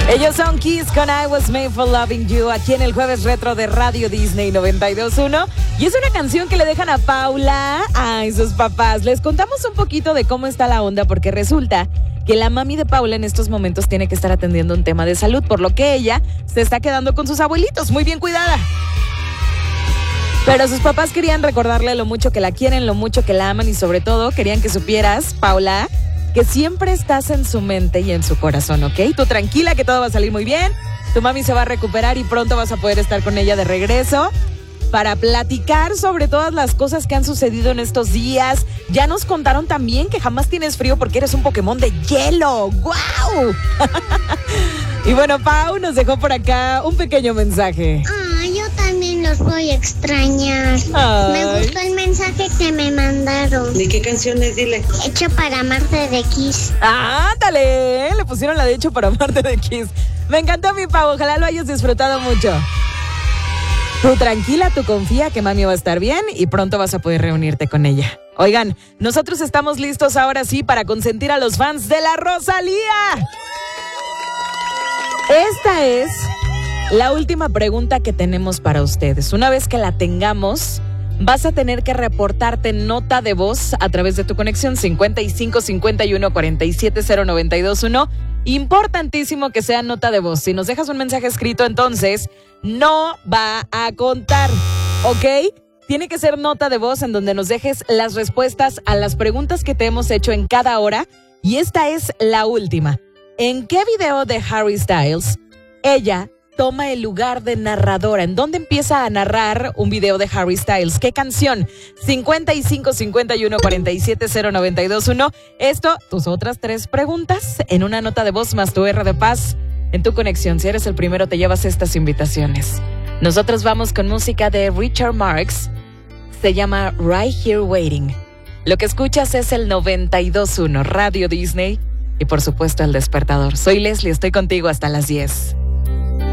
Ellos son Kiss con I Was Made for Loving You, aquí en el Jueves Retro de Radio Disney 92.1. Y es una canción que le dejan a Paula a sus papás. Les contamos un poquito de cómo está la onda, porque resulta que la mami de Paula en estos momentos tiene que estar atendiendo un tema de salud, por lo que ella se está quedando con sus abuelitos, muy bien cuidada. Pero sus papás querían recordarle lo mucho que la quieren, lo mucho que la aman y sobre todo querían que supieras, Paula, que siempre estás en su mente y en su corazón, ¿ok? Tú tranquila que todo va a salir muy bien, tu mami se va a recuperar y pronto vas a poder estar con ella de regreso para platicar sobre todas las cosas que han sucedido en estos días. Ya nos contaron también que jamás tienes frío porque eres un Pokémon de hielo. ¡Guau! Y bueno, Pau nos dejó por acá un pequeño mensaje. Yo también los voy a extrañar. Ay. Me gustó el mensaje que me mandaron. ¿De qué canciones? Dile. Hecho para amarte de Kiss. ¡Ándale! Le pusieron la de hecho para amarte de Kiss. Me encantó, mi Pau. Ojalá lo hayas disfrutado mucho. Tú tranquila, tú confía que mami va a estar bien y pronto vas a poder reunirte con ella. Oigan, nosotros estamos listos ahora sí para consentir a los fans de la Rosalía. Esta es la última pregunta que tenemos para ustedes. Una vez que la tengamos, vas a tener que reportarte nota de voz a través de tu conexión 55 51 47 0921. Importantísimo que sea nota de voz. Si nos dejas un mensaje escrito, entonces no va a contar, ¿ok? Tiene que ser nota de voz en donde nos dejes las respuestas a las preguntas que te hemos hecho en cada hora. Y esta es la última. ¿En qué video de Harry Styles ella toma el lugar de narradora? ¿En dónde empieza a narrar un video de Harry Styles? ¿Qué canción? 55 51 47 0921. Esto, tus otras 3 preguntas en una nota de voz más tu R de paz en tu conexión. Si eres el primero, te llevas estas invitaciones. Nosotros vamos con música de Richard Marx. Se llama Right Here Waiting. Lo que escuchas es el 92.1 Radio Disney y por supuesto El Despertador. Soy Leslie, estoy contigo hasta las 10.